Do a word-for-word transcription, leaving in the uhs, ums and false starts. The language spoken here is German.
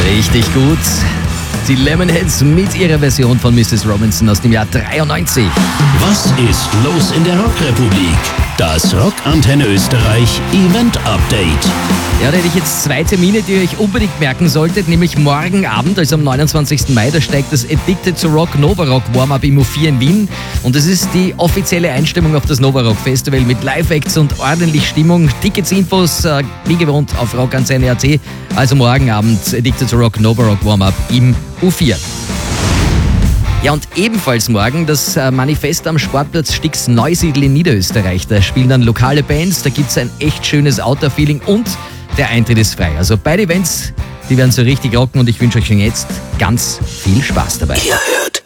Richtig gut. Die Lemonheads mit ihrer Version von Missus Robinson aus dem Jahr dreiundneunzig. Was ist los in der Rockrepublik? Das Rock Antenne Österreich Event Update. Ja, da hätte ich jetzt zwei Termine, die ihr euch unbedingt merken solltet, nämlich morgen Abend, also am neunundzwanzigsten Mai, da steigt das Addicted to Rock Nova Rock Warm-Up im U vier in Wien. Und das ist die offizielle Einstimmung auf das Nova Rock Festival mit Live-Acts und ordentlich Stimmung. Tickets, Infos, äh, wie gewohnt auf rockantenne punkt at. Also morgen Abend Addicted to Rock Nova Rock Warm-Up im U vier. Ja, und ebenfalls morgen das Manifest am Sportplatz Stix Neusiedl in Niederösterreich. Da spielen dann lokale Bands, da gibt es ein echt schönes Outdoor-Feeling und der Eintritt ist frei. Also beide Events, die werden so richtig rocken und ich wünsche euch schon jetzt ganz viel Spaß dabei. Ihr hört